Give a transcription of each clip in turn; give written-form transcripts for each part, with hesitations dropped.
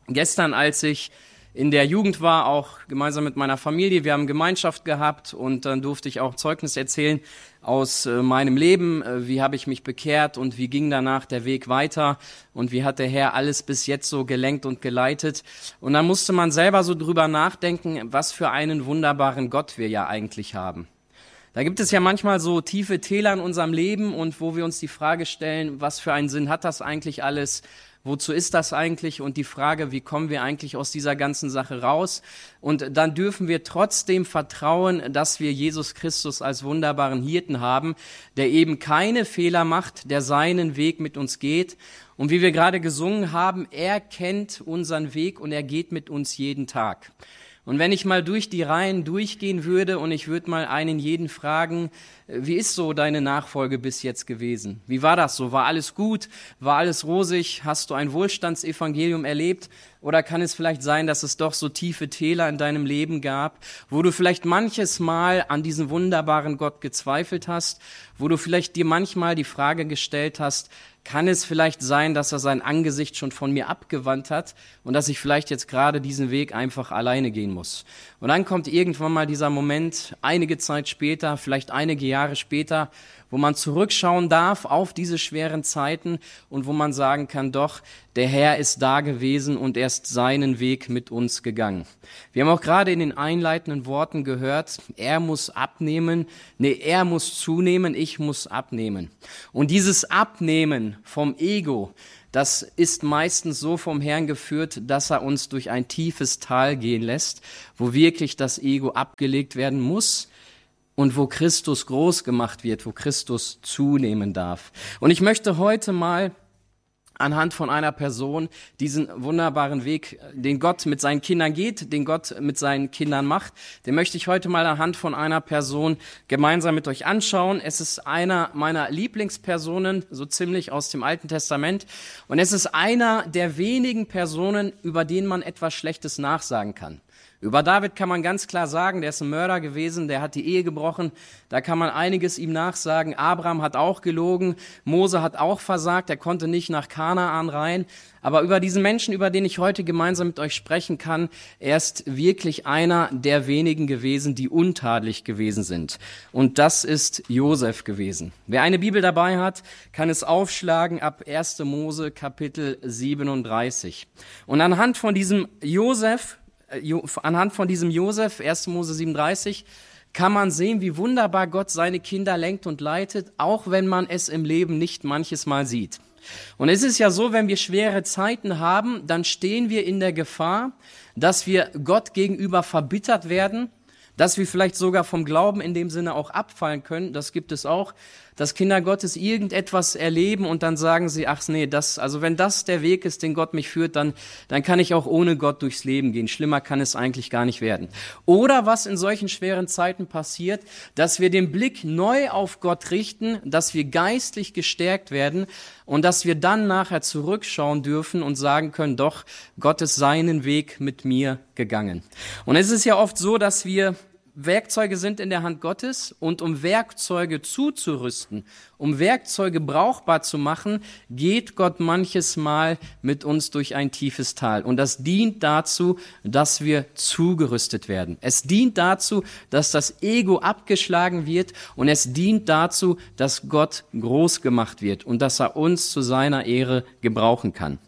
Gestern, als ich in der Jugend war, auch gemeinsam mit meiner Familie, wir haben Gemeinschaft gehabt und dann durfte ich auch Zeugnis erzählen aus meinem Leben, wie habe ich mich bekehrt und wie ging danach der Weg weiter und wie hat der Herr alles bis jetzt so gelenkt und geleitet. Und dann musste man selber so drüber nachdenken, was für einen wunderbaren Gott wir ja eigentlich haben. Da gibt es ja manchmal so tiefe Täler in unserem Leben und wo wir uns die Frage stellen, was für einen Sinn hat das eigentlich alles? Wozu ist das eigentlich? Und die Frage, wie kommen wir eigentlich aus dieser ganzen Sache raus? Und dann dürfen wir trotzdem vertrauen, dass wir Jesus Christus als wunderbaren Hirten haben, der eben keine Fehler macht, der seinen Weg mit uns geht. Und wie wir gerade gesungen haben, er kennt unseren Weg und er geht mit uns jeden Tag. Und wenn ich mal durch die Reihen durchgehen würde und ich würde mal einen jeden fragen, wie ist so deine Nachfolge bis jetzt gewesen? Wie war das so? War alles gut? War alles rosig? Hast du ein Wohlstandsevangelium erlebt? Oder kann es vielleicht sein, dass es doch so tiefe Täler in deinem Leben gab, wo du vielleicht manches Mal an diesen wunderbaren Gott gezweifelt hast, wo du vielleicht dir manchmal die Frage gestellt hast, kann es vielleicht sein, dass er sein Angesicht schon von mir abgewandt hat und dass ich vielleicht jetzt gerade diesen Weg einfach alleine gehen muss? Und dann kommt irgendwann mal dieser Moment, einige Zeit später, vielleicht einige Jahre später, wo man zurückschauen darf auf diese schweren Zeiten und wo man sagen kann, doch, der Herr ist da gewesen und er ist seinen Weg mit uns gegangen. Wir haben auch gerade in den einleitenden Worten gehört, er muss zunehmen, ich muss abnehmen. Und dieses Abnehmen vom Ego, das ist meistens so vom Herrn geführt, dass er uns durch ein tiefes Tal gehen lässt, wo wirklich das Ego abgelegt werden muss und wo Christus groß gemacht wird, wo Christus zunehmen darf. Und ich möchte heute mal anhand von einer Person diesen wunderbaren Weg, den Gott mit seinen Kindern geht, den Gott mit seinen Kindern macht, den möchte ich heute mal anhand von einer Person gemeinsam mit euch anschauen. Es ist einer meiner Lieblingspersonen, so ziemlich aus dem Alten Testament. Und es ist einer der wenigen Personen, über den man etwas Schlechtes nachsagen kann. Über David kann man ganz klar sagen, der ist ein Mörder gewesen, der hat die Ehe gebrochen, da kann man einiges ihm nachsagen. Abraham hat auch gelogen, Mose hat auch versagt, er konnte nicht nach Kanaan rein. Aber über diesen Menschen, über den ich heute gemeinsam mit euch sprechen kann, er ist wirklich einer der wenigen gewesen, die untadelig gewesen sind. Und das ist Josef gewesen. Wer eine Bibel dabei hat, kann es aufschlagen ab 1. Mose Kapitel 37. Und anhand von diesem Josef, 1. Mose 37, kann man sehen, wie wunderbar Gott seine Kinder lenkt und leitet, auch wenn man es im Leben nicht manches Mal sieht. Und es ist ja so, wenn wir schwere Zeiten haben, dann stehen wir in der Gefahr, dass wir Gott gegenüber verbittert werden, dass wir vielleicht sogar vom Glauben in dem Sinne auch abfallen können. Das gibt es auch, dass Kinder Gottes irgendetwas erleben und dann sagen sie, ach nee, wenn das der Weg ist, den Gott mich führt, dann kann ich auch ohne Gott durchs Leben gehen. Schlimmer kann es eigentlich gar nicht werden. Oder was in solchen schweren Zeiten passiert, dass wir den Blick neu auf Gott richten, dass wir geistlich gestärkt werden und dass wir dann nachher zurückschauen dürfen und sagen können, doch, Gott ist seinen Weg mit mir gegangen. Und es ist ja oft so, dass wir Werkzeuge sind in der Hand Gottes und um Werkzeuge zuzurüsten, um Werkzeuge brauchbar zu machen, geht Gott manches Mal mit uns durch ein tiefes Tal. Und das dient dazu, dass wir zugerüstet werden. Es dient dazu, dass das Ego abgeschlagen wird und es dient dazu, dass Gott groß gemacht wird und dass er uns zu seiner Ehre gebrauchen kann.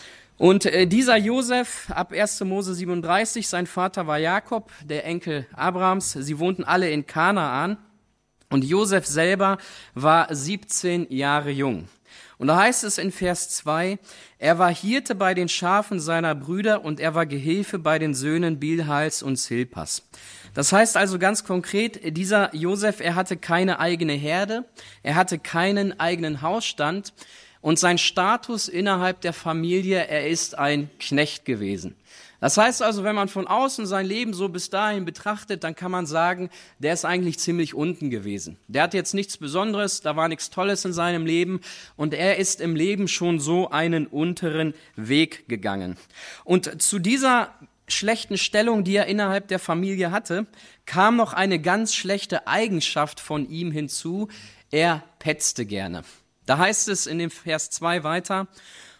Und dieser Josef, ab 1. Mose 37, sein Vater war Jakob, der Enkel Abrahams. Sie wohnten alle in Kanaan und Josef selber war 17 Jahre jung. Und da heißt es in Vers 2, er war Hirte bei den Schafen seiner Brüder und er war Gehilfe bei den Söhnen Bilhals und Zilpas. Das heißt also ganz konkret, dieser Josef, er hatte keine eigene Herde, er hatte keinen eigenen Hausstand. Und sein Status innerhalb der Familie, er ist ein Knecht gewesen. Das heißt also, wenn man von außen sein Leben so bis dahin betrachtet, dann kann man sagen, der ist eigentlich ziemlich unten gewesen. Der hat jetzt nichts Besonderes, da war nichts Tolles in seinem Leben und er ist im Leben schon so einen unteren Weg gegangen. Und zu dieser schlechten Stellung, die er innerhalb der Familie hatte, kam noch eine ganz schlechte Eigenschaft von ihm hinzu. Er petzte gerne. Da heißt es in dem Vers 2 weiter,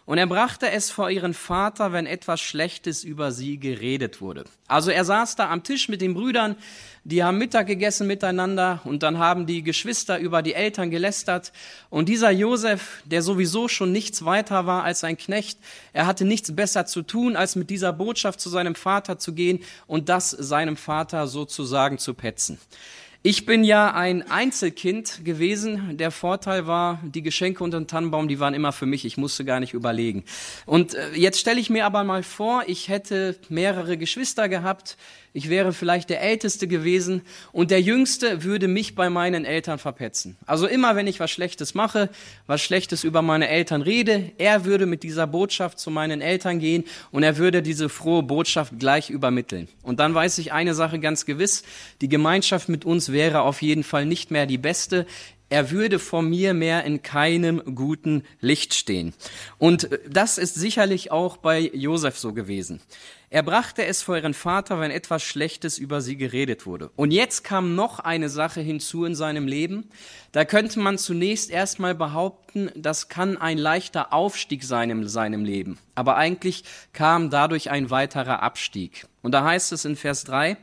Und er brachte es vor ihren Vater, wenn etwas Schlechtes über sie geredet wurde. Also er saß da am Tisch mit den Brüdern, die haben Mittag gegessen miteinander und dann haben die Geschwister über die Eltern gelästert. Und dieser Josef, der sowieso schon nichts weiter war als ein Knecht, er hatte nichts besser zu tun, als mit dieser Botschaft zu seinem Vater zu gehen und das seinem Vater sozusagen zu petzen. Ich bin ja ein Einzelkind gewesen. Der Vorteil war, die Geschenke unter dem Tannenbaum, die waren immer für mich. Ich musste gar nicht überlegen. Und jetzt stelle ich mir aber mal vor, ich hätte mehrere Geschwister gehabt. Ich wäre vielleicht der Älteste gewesen und der Jüngste würde mich bei meinen Eltern verpetzen. Also immer, wenn ich was Schlechtes mache, was Schlechtes über meine Eltern rede, er würde mit dieser Botschaft zu meinen Eltern gehen und er würde diese frohe Botschaft gleich übermitteln. Und dann weiß ich eine Sache ganz gewiss, die Gemeinschaft mit uns wäre auf jeden Fall nicht mehr die beste. Er würde vor mir mehr in keinem guten Licht stehen. Und das ist sicherlich auch bei Josef so gewesen. Er brachte es vor ihren Vater, wenn etwas Schlechtes über sie geredet wurde. Und jetzt kam noch eine Sache hinzu in seinem Leben. Da könnte man zunächst erstmal behaupten, das kann ein leichter Aufstieg sein in seinem Leben. Aber eigentlich kam dadurch ein weiterer Abstieg. Und da heißt es in Vers 3,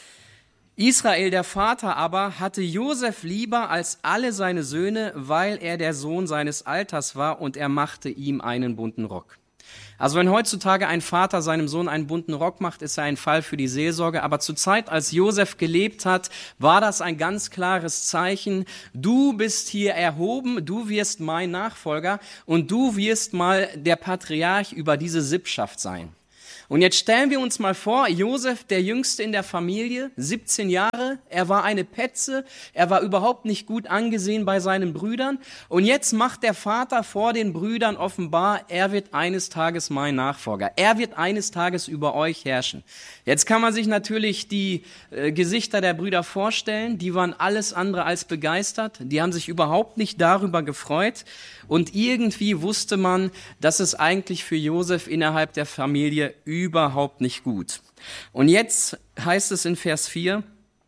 Israel, der Vater aber, hatte Josef lieber als alle seine Söhne, weil er der Sohn seines Alters war und er machte ihm einen bunten Rock. Also wenn heutzutage ein Vater seinem Sohn einen bunten Rock macht, ist er ein Fall für die Seelsorge. Aber zur Zeit, als Josef gelebt hat, war das ein ganz klares Zeichen. Du bist hier erhoben, du wirst mein Nachfolger und du wirst mal der Patriarch über diese Sippschaft sein. Und jetzt stellen wir uns mal vor, Josef, der Jüngste in der Familie, 17 Jahre, er war eine Petze, er war überhaupt nicht gut angesehen bei seinen Brüdern. Und jetzt macht der Vater vor den Brüdern offenbar, er wird eines Tages mein Nachfolger. Er wird eines Tages über euch herrschen. Jetzt kann man sich natürlich die Gesichter der Brüder vorstellen, die waren alles andere als begeistert, die haben sich überhaupt nicht darüber gefreut. Und irgendwie wusste man, dass es eigentlich für Josef innerhalb der Familie überhaupt nicht gut. Und jetzt heißt es in Vers 4,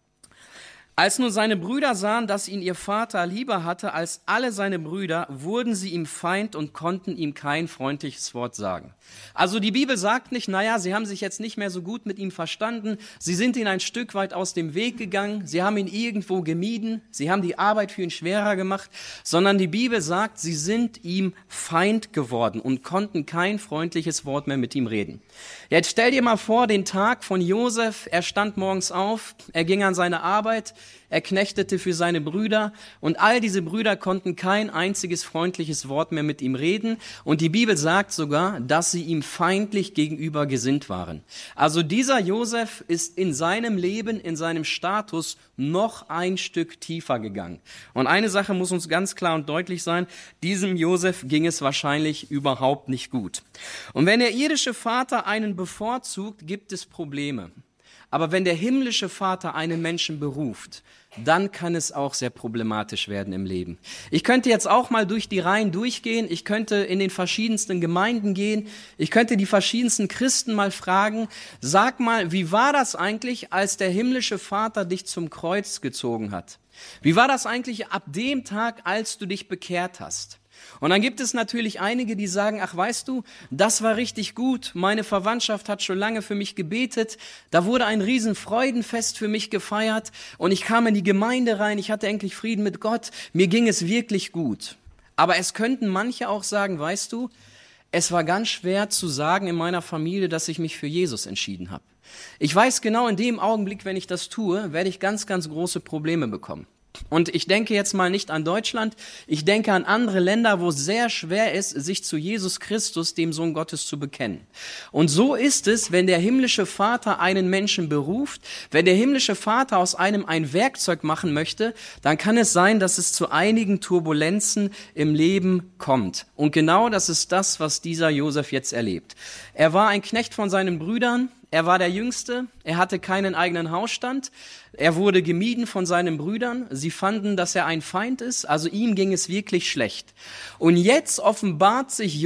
als nun seine Brüder sahen, dass ihn ihr Vater lieber hatte als alle seine Brüder, wurden sie ihm Feind und konnten ihm kein freundliches Wort sagen. Also die Bibel sagt nicht, naja, sie haben sich jetzt nicht mehr so gut mit ihm verstanden, sie sind ihn ein Stück weit aus dem Weg gegangen, sie haben ihn irgendwo gemieden, sie haben die Arbeit für ihn schwerer gemacht, sondern die Bibel sagt, sie sind ihm Feind geworden und konnten kein freundliches Wort mehr mit ihm reden. Jetzt stell dir mal vor, den Tag von Josef, er stand morgens auf, er ging an seine Arbeit, er knechtete für seine Brüder und all diese Brüder konnten kein einziges freundliches Wort mehr mit ihm reden und die Bibel sagt sogar, dass sie ihm feindlich gegenüber gesinnt waren. Also dieser Josef ist in seinem Leben, in seinem Status noch ein Stück tiefer gegangen. Und eine Sache muss uns ganz klar und deutlich sein, diesem Josef ging es wahrscheinlich überhaupt nicht gut. Und wenn der irdische Vater einen bevorzugt, gibt es Probleme. Aber wenn der himmlische Vater einen Menschen beruft, dann kann es auch sehr problematisch werden im Leben. Ich könnte jetzt auch mal durch die Reihen durchgehen, ich könnte in den verschiedensten Gemeinden gehen, ich könnte die verschiedensten Christen mal fragen, sag mal, wie war das eigentlich, als der himmlische Vater dich zum Kreuz gezogen hat? Wie war das eigentlich ab dem Tag, als du dich bekehrt hast? Und dann gibt es natürlich einige, die sagen, ach weißt du, das war richtig gut, meine Verwandtschaft hat schon lange für mich gebetet, da wurde ein riesen Freudenfest für mich gefeiert und ich kam in die Gemeinde rein, ich hatte endlich Frieden mit Gott, mir ging es wirklich gut. Aber es könnten manche auch sagen, weißt du, es war ganz schwer zu sagen in meiner Familie, dass ich mich für Jesus entschieden habe. Ich weiß genau, in dem Augenblick, wenn ich das tue, werde ich ganz, ganz große Probleme bekommen. Und ich denke jetzt mal nicht an Deutschland, ich denke an andere Länder, wo es sehr schwer ist, sich zu Jesus Christus, dem Sohn Gottes, zu bekennen. Und so ist es, wenn der himmlische Vater einen Menschen beruft, wenn der himmlische Vater aus einem ein Werkzeug machen möchte, dann kann es sein, dass es zu einigen Turbulenzen im Leben kommt. Und genau das ist das, was dieser Josef jetzt erlebt. Er war ein Knecht von seinen Brüdern, er war der Jüngste, er hatte keinen eigenen Hausstand, er wurde gemieden von seinen Brüdern, sie fanden, dass er ein Feind ist, also ihm ging es wirklich schlecht. Und jetzt offenbart sich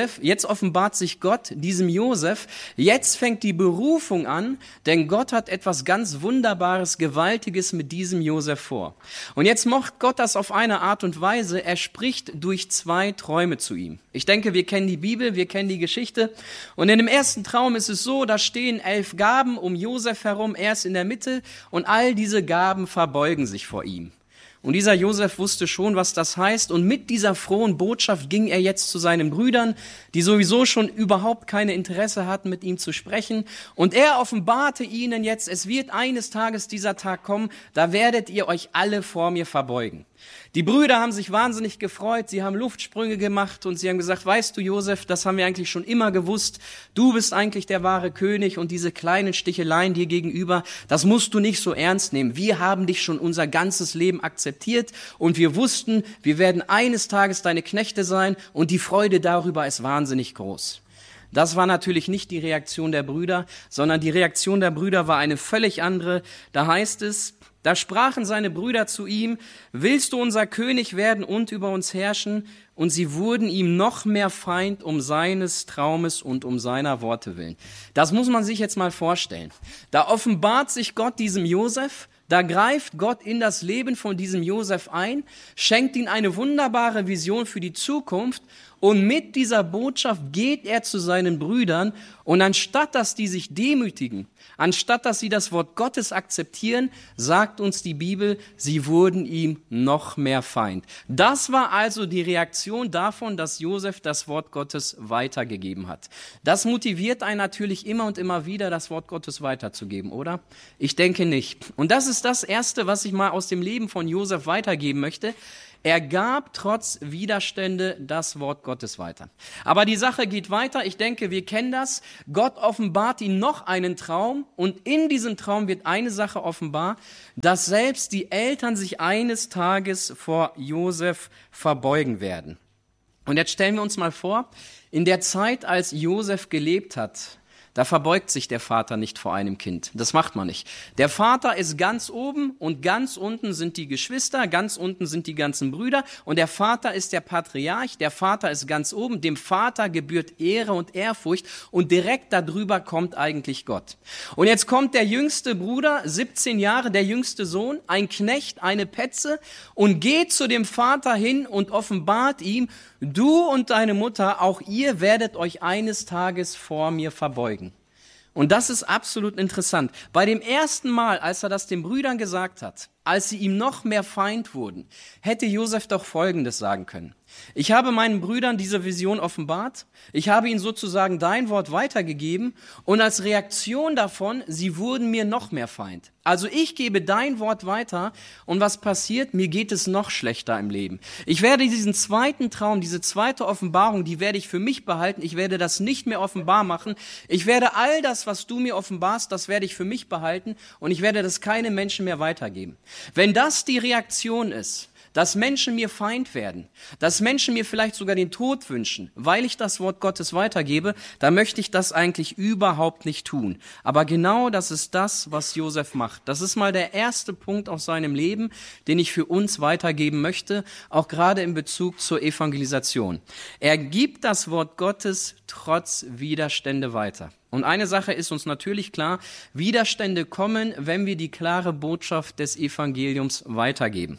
Gott diesem Josef, jetzt fängt die Berufung an, denn Gott hat etwas ganz Wunderbares, Gewaltiges mit diesem Josef vor. Und jetzt macht Gott das auf eine Art und Weise, er spricht durch 2 Träume zu ihm. Ich denke, wir kennen die Bibel, wir kennen die Geschichte und in dem ersten Traum ist es so, da stehen 11 Gaben um Josef herum, er ist in der Mitte und all diese Gaben verbeugen sich vor ihm. Und dieser Josef wusste schon, was das heißt und mit dieser frohen Botschaft ging er jetzt zu seinen Brüdern, die sowieso schon überhaupt keine Interesse hatten, mit ihm zu sprechen. Und er offenbarte ihnen jetzt, es wird eines Tages dieser Tag kommen, da werdet ihr euch alle vor mir verbeugen. Die Brüder haben sich wahnsinnig gefreut, sie haben Luftsprünge gemacht und sie haben gesagt, weißt du Josef, das haben wir eigentlich schon immer gewusst, du bist eigentlich der wahre König und diese kleinen Sticheleien dir gegenüber, das musst du nicht so ernst nehmen. Wir haben dich schon unser ganzes Leben akzeptiert und wir wussten, wir werden eines Tages deine Knechte sein und die Freude darüber ist wahnsinnig groß. Das war natürlich nicht die Reaktion der Brüder, sondern die Reaktion der Brüder war eine völlig andere. Da heißt es, da sprachen seine Brüder zu ihm, willst du unser König werden und über uns herrschen? Und sie wurden ihm noch mehr Feind um seines Traumes und um seiner Worte willen. Das muss man sich jetzt mal vorstellen. Da offenbart sich Gott diesem Josef, da greift Gott in das Leben von diesem Josef ein, schenkt ihm eine wunderbare Vision für die Zukunft und mit dieser Botschaft geht er zu seinen Brüdern und anstatt, dass die sich demütigen, anstatt, dass sie das Wort Gottes akzeptieren, sagt uns die Bibel, sie wurden ihm noch mehr Feind. Das war also die Reaktion davon, dass Josef das Wort Gottes weitergegeben hat. Das motiviert einen natürlich immer und immer wieder, das Wort Gottes weiterzugeben, oder? Ich denke nicht. Und das ist das Erste, was ich mal aus dem Leben von Josef weitergeben möchte. Er gab trotz Widerstände das Wort Gottes weiter. Aber die Sache geht weiter. Ich denke, wir kennen das. Gott offenbart ihm noch einen Traum und in diesem Traum wird eine Sache offenbar, dass selbst die Eltern sich eines Tages vor Josef verbeugen werden. Und jetzt stellen wir uns mal vor, in der Zeit, als Josef gelebt hat, da verbeugt sich der Vater nicht vor einem Kind. Das macht man nicht. Der Vater ist ganz oben und ganz unten sind die Geschwister, ganz unten sind die ganzen Brüder und der Vater ist der Patriarch, der Vater ist ganz oben, dem Vater gebührt Ehre und Ehrfurcht und direkt darüber kommt eigentlich Gott. Und jetzt kommt der jüngste Bruder, 17 Jahre, der jüngste Sohn, ein Knecht, eine Petze und geht zu dem Vater hin und offenbart ihm, du und deine Mutter, auch ihr werdet euch eines Tages vor mir verbeugen. Und das ist absolut interessant. Bei dem ersten Mal, als er das den Brüdern gesagt hat, als sie ihm noch mehr Feind wurden, hätte Josef doch Folgendes sagen können. Ich habe meinen Brüdern diese Vision offenbart, ich habe ihnen sozusagen dein Wort weitergegeben und als Reaktion davon, sie wurden mir noch mehr Feind. Also ich gebe dein Wort weiter und was passiert? Mir geht es noch schlechter im Leben. Ich werde diesen zweiten Traum, diese zweite Offenbarung, die werde ich für mich behalten, ich werde das nicht mehr offenbar machen. Ich werde all das, was du mir offenbarst, das werde ich für mich behalten und ich werde das keinem Menschen mehr weitergeben. Wenn das die Reaktion ist, dass Menschen mir Feind werden, dass Menschen mir vielleicht sogar den Tod wünschen, weil ich das Wort Gottes weitergebe, dann möchte ich das eigentlich überhaupt nicht tun. Aber genau das ist das, was Josef macht. Das ist mal der erste Punkt aus seinem Leben, den ich für uns weitergeben möchte, auch gerade in Bezug zur Evangelisation. Er gibt das Wort Gottes trotz Widerstände weiter. Und eine Sache ist uns natürlich klar, Widerstände kommen, wenn wir die klare Botschaft des Evangeliums weitergeben.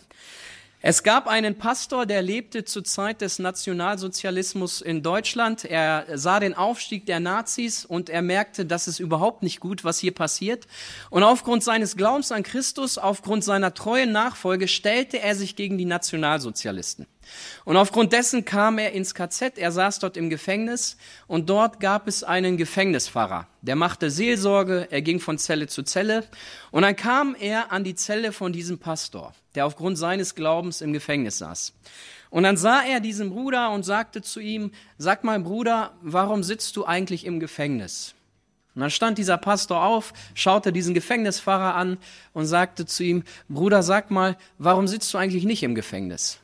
Es gab einen Pastor, der lebte zur Zeit des Nationalsozialismus in Deutschland. Er sah den Aufstieg der Nazis und er merkte, das ist überhaupt nicht gut, was hier passiert. Und aufgrund seines Glaubens an Christus, aufgrund seiner treuen Nachfolge, stellte er sich gegen die Nationalsozialisten. Und aufgrund dessen kam er ins KZ, er saß dort im Gefängnis und dort gab es einen Gefängnispfarrer. Der machte Seelsorge, er ging von Zelle zu Zelle und dann kam er an die Zelle von diesem Pastor, der aufgrund seines Glaubens im Gefängnis saß. Und dann sah er diesen Bruder und sagte zu ihm, sag mal Bruder, warum sitzt du eigentlich im Gefängnis? Und dann stand dieser Pastor auf, schaute diesen Gefängnispfarrer an und sagte zu ihm, Bruder, sag mal, warum sitzt du eigentlich nicht im Gefängnis?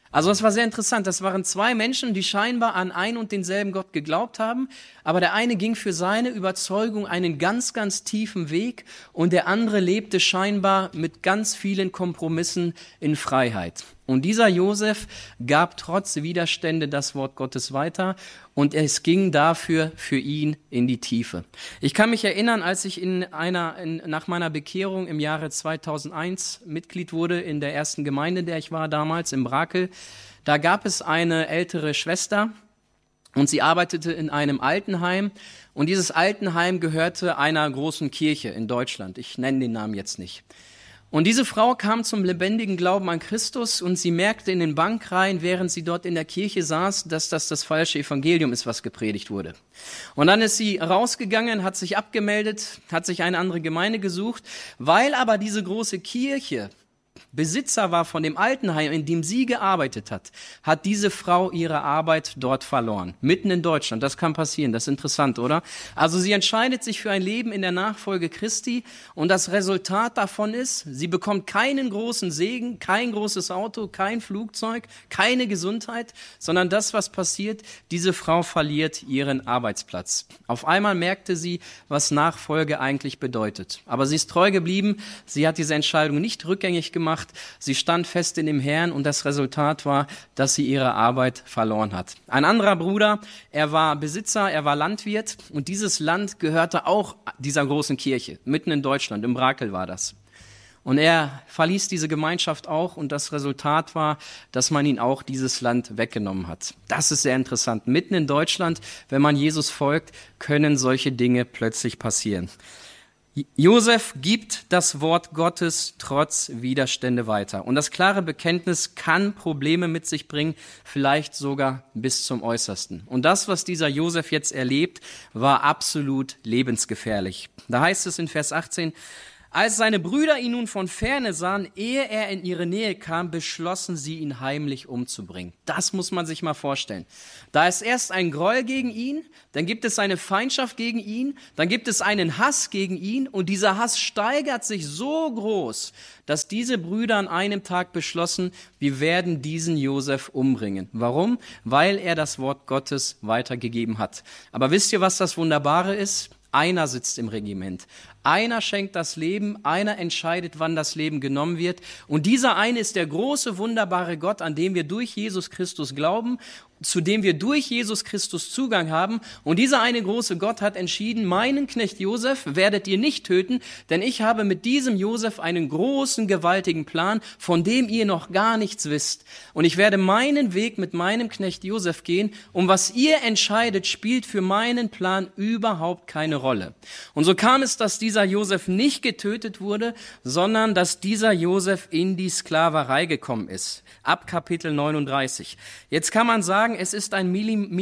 Also es war sehr interessant. Das waren zwei Menschen, die scheinbar an einen und denselben Gott geglaubt haben. Aber der eine ging für seine Überzeugung einen ganz, ganz tiefen Weg und der andere lebte scheinbar mit ganz vielen Kompromissen in Freiheit. Und dieser Josef gab trotz Widerstände das Wort Gottes weiter und es ging dafür für ihn in die Tiefe. Ich kann mich erinnern, als ich nach meiner Bekehrung im Jahre 2001 Mitglied wurde in der ersten Gemeinde, in der ich war damals, in Brakel, da gab es eine ältere Schwester und sie arbeitete in einem Altenheim und dieses Altenheim gehörte einer großen Kirche in Deutschland. Ich nenne den Namen jetzt nicht. Und diese Frau kam zum lebendigen Glauben an Christus und sie merkte in den Bankreihen, während sie dort in der Kirche saß, dass das falsche Evangelium ist, was gepredigt wurde. Und dann ist sie rausgegangen, hat sich abgemeldet, hat sich eine andere Gemeinde gesucht, weil aber diese große Kirche Besitzer war von dem Altenheim, in dem sie gearbeitet hat diese Frau ihre Arbeit dort verloren. Mitten in Deutschland. Das kann passieren. Das ist interessant, oder? Also sie entscheidet sich für ein Leben in der Nachfolge Christi und das Resultat davon ist, sie bekommt keinen großen Segen, kein großes Auto, kein Flugzeug, keine Gesundheit, sondern das, was passiert, diese Frau verliert ihren Arbeitsplatz. Auf einmal merkte sie, was Nachfolge eigentlich bedeutet. Aber sie ist treu geblieben. Sie hat diese Entscheidung nicht rückgängig gemacht. Sie stand fest in dem Herrn und das Resultat war, dass sie ihre Arbeit verloren hat. Ein anderer Bruder, er war Besitzer, er war Landwirt und dieses Land gehörte auch dieser großen Kirche, mitten in Deutschland, im Brakel war das. Und er verließ diese Gemeinschaft auch und das Resultat war, dass man ihn auch dieses Land weggenommen hat. Das ist sehr interessant. Mitten in Deutschland, wenn man Jesus folgt, können solche Dinge plötzlich passieren. Josef gibt das Wort Gottes trotz Widerstände weiter. Und das klare Bekenntnis kann Probleme mit sich bringen, vielleicht sogar bis zum Äußersten. Und das, was dieser Josef jetzt erlebt, war absolut lebensgefährlich. Da heißt es in Vers 18, als seine Brüder ihn nun von Ferne sahen, ehe er in ihre Nähe kam, beschlossen sie, ihn heimlich umzubringen. Das muss man sich mal vorstellen. Da ist erst ein Groll gegen ihn, dann gibt es eine Feindschaft gegen ihn, dann gibt es einen Hass gegen ihn und dieser Hass steigert sich so groß, dass diese Brüder an einem Tag beschlossen, wir werden diesen Josef umbringen. Warum? Weil er das Wort Gottes weitergegeben hat. Aber wisst ihr, was das Wunderbare ist? Einer sitzt im Regiment. Einer schenkt das Leben, einer entscheidet, wann das Leben genommen wird. Und dieser eine ist der große, wunderbare Gott, an dem wir durch Jesus Christus glauben, zu dem wir durch Jesus Christus Zugang haben. Und dieser eine große Gott hat entschieden, meinen Knecht Josef werdet ihr nicht töten, denn ich habe mit diesem Josef einen großen, gewaltigen Plan, von dem ihr noch gar nichts wisst. Und ich werde meinen Weg mit meinem Knecht Josef gehen. Und was ihr entscheidet, spielt für meinen Plan überhaupt keine Rolle. Und so kam es, dass dieser Josef nicht getötet wurde, sondern dass dieser Josef in die Sklaverei gekommen ist. Ab Kapitel 39. Jetzt kann man sagen, es ist ein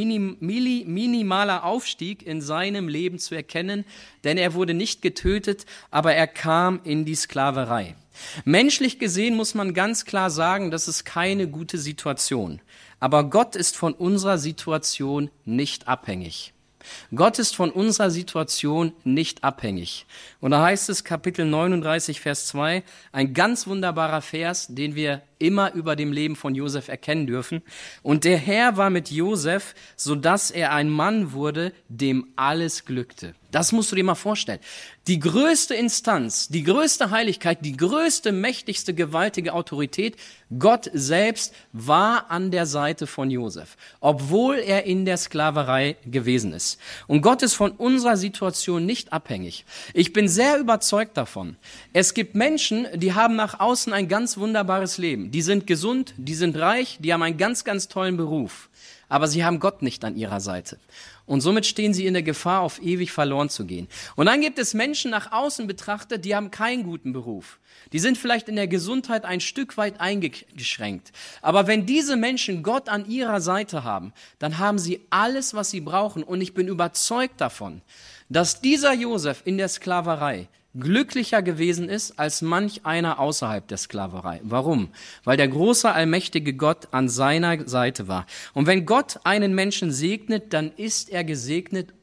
minimaler Aufstieg in seinem Leben zu erkennen, denn er wurde nicht getötet, aber er kam in die Sklaverei. Menschlich gesehen muss man ganz klar sagen, das ist keine gute Situation. Aber Gott ist von unserer Situation nicht abhängig. Gott ist von unserer Situation nicht abhängig. Und da heißt es, Kapitel 39, Vers 2, ein ganz wunderbarer Vers, den wir immer über dem Leben von Josef erkennen dürfen. Und der Herr war mit Josef, sodass er ein Mann wurde, dem alles glückte. Das musst du dir mal vorstellen. Die größte Instanz, die größte Heiligkeit, die größte, mächtigste, gewaltige Autorität, Gott selbst war an der Seite von Josef, obwohl er in der Sklaverei gewesen ist. Und Gott ist von unserer Situation nicht abhängig. Ich bin sehr überzeugt davon. Es gibt Menschen, die haben nach außen ein ganz wunderbares Leben. Die sind gesund, die sind reich, die haben einen ganz, ganz tollen Beruf. Aber sie haben Gott nicht an ihrer Seite. Und somit stehen sie in der Gefahr, auf ewig verloren zu gehen. Und dann gibt es Menschen nach außen betrachtet, die haben keinen guten Beruf. Die sind vielleicht in der Gesundheit ein Stück weit eingeschränkt. Aber wenn diese Menschen Gott an ihrer Seite haben, dann haben sie alles, was sie brauchen. Und ich bin überzeugt davon, dass dieser Josef in der Sklaverei glücklicher gewesen ist als manch einer außerhalb der Sklaverei. Warum? Weil der große, allmächtige Gott an seiner Seite war. Und wenn Gott einen Menschen segnet, dann ist er gesegnet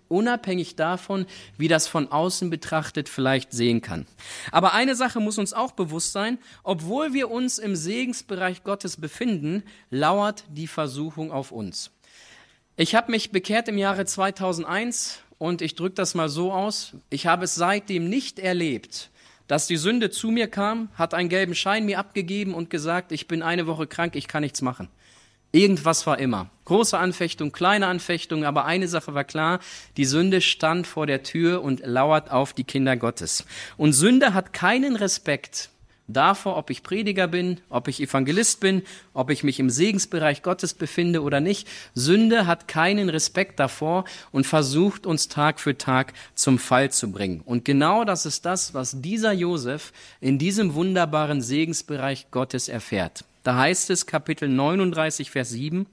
unabhängig davon, wie das von außen betrachtet vielleicht sehen kann. Aber eine Sache muss uns auch bewusst sein: Obwohl wir uns im Segensbereich Gottes befinden, lauert die Versuchung auf uns. Ich habe mich bekehrt im Jahre 2001 und ich drücke das mal so aus: Ich habe es seitdem nicht erlebt, dass die Sünde zu mir kam, hat einen gelben Schein mir abgegeben und gesagt, ich bin eine Woche krank, ich kann nichts machen. Irgendwas war immer. Große Anfechtung, kleine Anfechtung, aber eine Sache war klar: Die Sünde stand vor der Tür und lauert auf die Kinder Gottes. Und Sünde hat keinen Respekt davor, ob ich Prediger bin, ob ich Evangelist bin, ob ich mich im Segensbereich Gottes befinde oder nicht. Sünde hat keinen Respekt davor und versucht, uns Tag für Tag zum Fall zu bringen. Und genau das ist das, was dieser Josef in diesem wunderbaren Segensbereich Gottes erfährt. Da heißt es, Kapitel 39, Vers 7: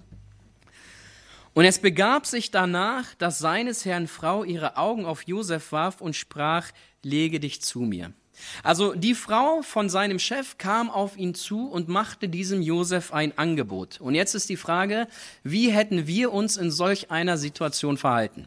Und es begab sich danach, dass seines Herrn Frau ihre Augen auf Josef warf und sprach, lege dich zu mir. Also die Frau von seinem Chef kam auf ihn zu und machte diesem Josef ein Angebot. Und jetzt ist die Frage, wie hätten wir uns in solch einer Situation verhalten?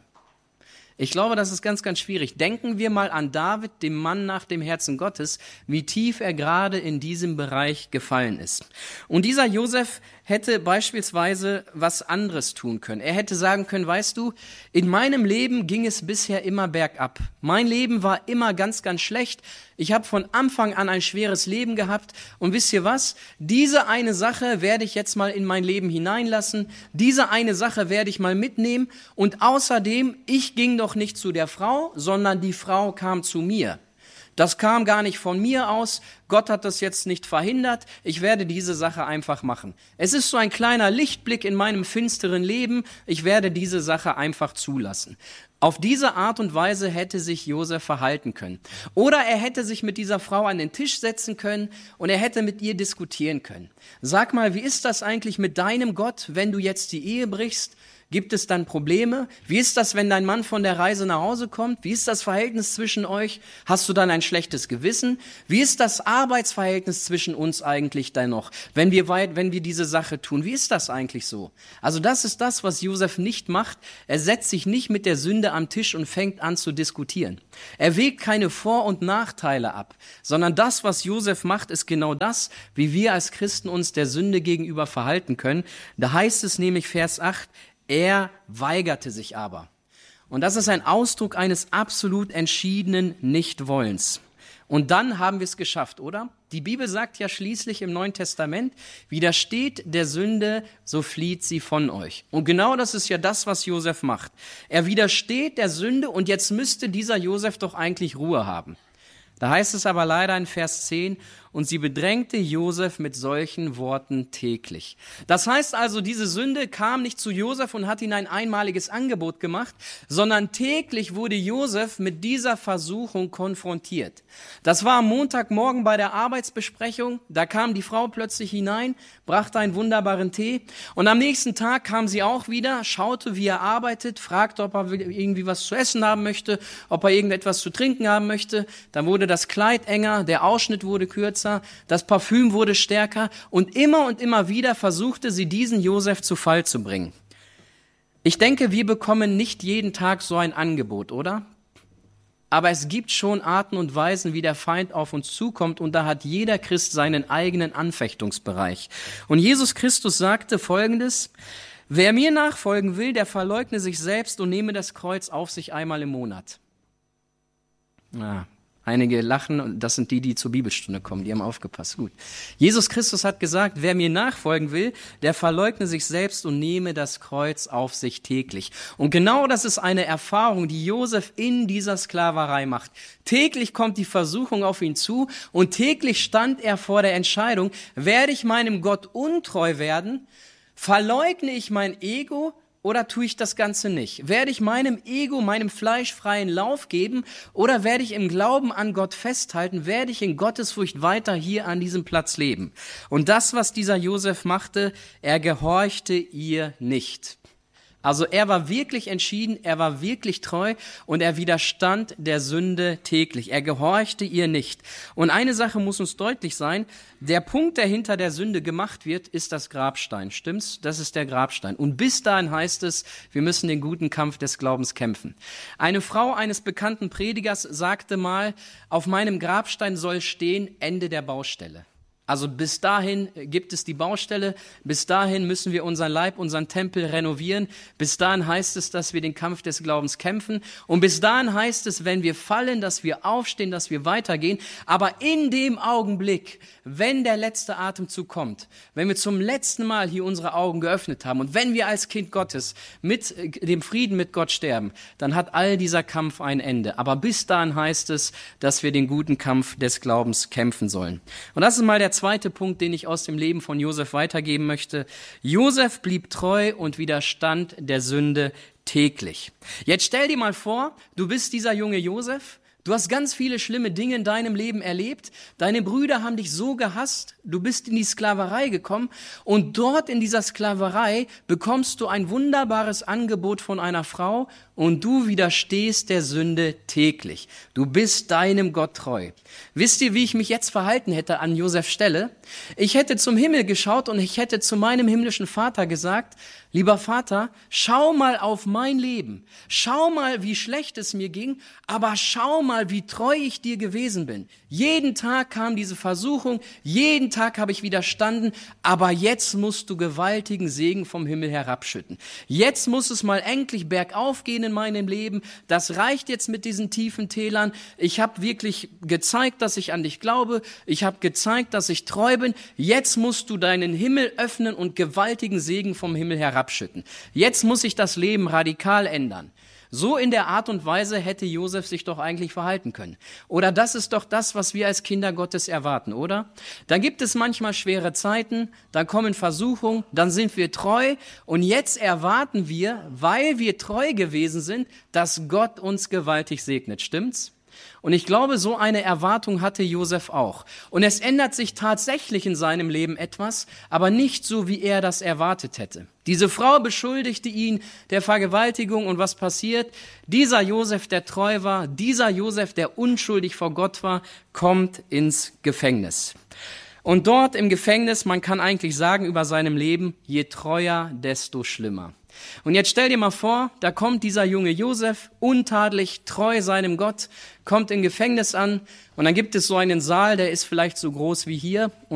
Ich glaube, das ist ganz, ganz schwierig. Denken wir mal an David, dem Mann nach dem Herzen Gottes, wie tief er gerade in diesem Bereich gefallen ist. Und dieser Josef hätte beispielsweise was anderes tun können. Er hätte sagen können, weißt du, in meinem Leben ging es bisher immer bergab. Mein Leben war immer ganz, ganz schlecht. Ich habe von Anfang an ein schweres Leben gehabt. Und wisst ihr was? Diese eine Sache werde ich jetzt mal in mein Leben hineinlassen. Diese eine Sache werde ich mal mitnehmen. Und außerdem, ich ging doch nicht zu der Frau, sondern die Frau kam zu mir. Das kam gar nicht von mir aus. Gott hat das jetzt nicht verhindert. Ich werde diese Sache einfach machen. Es ist so ein kleiner Lichtblick in meinem finsteren Leben. Ich werde diese Sache einfach zulassen. Auf diese Art und Weise hätte sich Josef verhalten können. Oder er hätte sich mit dieser Frau an den Tisch setzen können und er hätte mit ihr diskutieren können. Sag mal, wie ist das eigentlich mit deinem Gott, wenn du jetzt die Ehe brichst? Gibt es dann Probleme? Wie ist das, wenn dein Mann von der Reise nach Hause kommt? Wie ist das Verhältnis zwischen euch? Hast du dann ein schlechtes Gewissen? Wie ist das Arbeitsverhältnis zwischen uns eigentlich dennoch, wenn wir diese Sache tun? Wie ist das eigentlich so? Also das ist das, was Josef nicht macht. Er setzt sich nicht mit der Sünde am Tisch und fängt an zu diskutieren. Er wägt keine Vor- und Nachteile ab, sondern das, was Josef macht, ist genau das, wie wir als Christen uns der Sünde gegenüber verhalten können. Da heißt es nämlich, Vers 8, er weigerte sich aber. Und das ist ein Ausdruck eines absolut entschiedenen Nichtwollens. Und dann haben wir es geschafft, oder? Die Bibel sagt ja schließlich im Neuen Testament, widersteht der Sünde, so flieht sie von euch. Und genau das ist ja das, was Josef macht. Er widersteht der Sünde und jetzt müsste dieser Josef doch eigentlich Ruhe haben. Da heißt es aber leider in Vers 10, und sie bedrängte Josef mit solchen Worten täglich. Das heißt also, diese Sünde kam nicht zu Josef und hat ihm ein einmaliges Angebot gemacht, sondern täglich wurde Josef mit dieser Versuchung konfrontiert. Das war am Montagmorgen bei der Arbeitsbesprechung, da kam die Frau plötzlich hinein, brachte einen wunderbaren Tee und am nächsten Tag kam sie auch wieder, schaute, wie er arbeitet, fragte, ob er irgendwie was zu essen haben möchte, ob er irgendetwas zu trinken haben möchte. Dann wurde das Kleid enger, der Ausschnitt wurde kürzer, das Parfüm wurde stärker und immer wieder versuchte sie, diesen Josef zu Fall zu bringen. Ich denke, wir bekommen nicht jeden Tag so ein Angebot, oder? Aber es gibt schon Arten und Weisen, wie der Feind auf uns zukommt und da hat jeder Christ seinen eigenen Anfechtungsbereich. Und Jesus Christus sagte Folgendes: Wer mir nachfolgen will, der verleugne sich selbst und nehme das Kreuz auf sich einmal im Monat. Einige lachen und das sind die zur Bibelstunde kommen, die haben aufgepasst. Gut. Jesus Christus hat gesagt, wer mir nachfolgen will, der verleugne sich selbst und nehme das Kreuz auf sich täglich. Und genau das ist eine Erfahrung, die Josef in dieser Sklaverei macht. Täglich kommt die Versuchung auf ihn zu und täglich stand er vor der Entscheidung, werde ich meinem Gott untreu werden, verleugne ich mein Ego, oder tue ich das Ganze nicht? Werde ich meinem Ego, meinem Fleisch freien Lauf geben oder werde ich im Glauben an Gott festhalten? Werde ich in Gottesfurcht weiter hier an diesem Platz leben? Und das, was dieser Josef machte, er gehorchte ihr nicht. Also er war wirklich entschieden, er war wirklich treu und er widerstand der Sünde täglich. Er gehorchte ihr nicht. Und eine Sache muss uns deutlich sein, der Punkt, der hinter der Sünde gemacht wird, ist das Grabstein. Stimmt's? Das ist der Grabstein. Und bis dahin heißt es, wir müssen den guten Kampf des Glaubens kämpfen. Eine Frau eines bekannten Predigers sagte mal, auf meinem Grabstein soll stehen, Ende der Baustelle. Also bis dahin gibt es die Baustelle, bis dahin müssen wir unseren Leib, unseren Tempel renovieren, bis dahin heißt es, dass wir den Kampf des Glaubens kämpfen und bis dahin heißt es, wenn wir fallen, dass wir aufstehen, dass wir weitergehen, aber in dem Augenblick, wenn der letzte Atemzug kommt, wenn wir zum letzten Mal hier unsere Augen geöffnet haben und wenn wir als Kind Gottes mit dem Frieden mit Gott sterben, dann hat all dieser Kampf ein Ende. Aber bis dahin heißt es, dass wir den guten Kampf des Glaubens kämpfen sollen. Und das ist mal der zweite Punkt, den ich aus dem Leben von Josef weitergeben möchte. Josef blieb treu und widerstand der Sünde täglich. Jetzt stell dir mal vor, du bist dieser junge Josef. Du hast ganz viele schlimme Dinge in deinem Leben erlebt. Deine Brüder haben dich so gehasst. Du bist in die Sklaverei gekommen. Und dort in dieser Sklaverei bekommst du ein wunderbares Angebot von einer Frau und du widerstehst der Sünde täglich. Du bist deinem Gott treu. Wisst ihr, wie ich mich jetzt verhalten hätte an Josefs Stelle? Ich hätte zum Himmel geschaut und ich hätte zu meinem himmlischen Vater gesagt, lieber Vater, schau mal auf mein Leben. Schau mal, wie schlecht es mir ging, aber schau mal, wie treu ich dir gewesen bin. Jeden Tag kam diese Versuchung, jeden Tag habe ich widerstanden, aber jetzt musst du gewaltigen Segen vom Himmel herabschütten. Jetzt muss es mal endlich bergauf gehen in meinem Leben. Das reicht jetzt mit diesen tiefen Tälern. Ich habe wirklich gezeigt, dass ich an dich glaube. Ich habe gezeigt, dass ich treu bin. Jetzt musst du deinen Himmel öffnen und gewaltigen Segen vom Himmel herabschütten. Jetzt muss sich das Leben radikal ändern. So in der Art und Weise hätte Josef sich doch eigentlich verhalten können. Oder das ist doch das, was wir als Kinder Gottes erwarten, oder? Dann gibt es manchmal schwere Zeiten, dann kommen Versuchungen, dann sind wir treu und jetzt erwarten wir, weil wir treu gewesen sind, dass Gott uns gewaltig segnet. Stimmt's? Und ich glaube, so eine Erwartung hatte Josef auch. Und es ändert sich tatsächlich in seinem Leben etwas, aber nicht so, wie er das erwartet hätte. Diese Frau beschuldigte ihn der Vergewaltigung und was passiert? Dieser Josef, der treu war, dieser Josef, der unschuldig vor Gott war, kommt ins Gefängnis. Und dort im Gefängnis, man kann eigentlich sagen über seinem Leben, je treuer, desto schlimmer. Und jetzt stell dir mal vor, da kommt dieser junge Josef, untadelig, treu seinem Gott, kommt im Gefängnis an und dann gibt es so einen Saal, der ist vielleicht so groß wie hier.